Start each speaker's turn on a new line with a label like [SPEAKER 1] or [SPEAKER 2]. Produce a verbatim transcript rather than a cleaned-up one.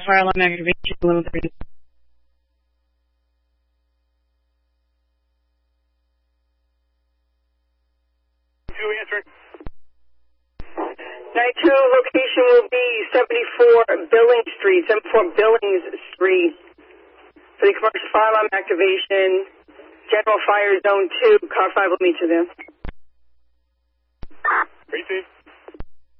[SPEAKER 1] fire alarm activation, level three.
[SPEAKER 2] Two answer.
[SPEAKER 3] Nitro location will be seventy-four Billings Street, seventy-four Billings Street. For the commercial fire alarm activation, General Fire Zone two, car five will meet you there.
[SPEAKER 2] Receive.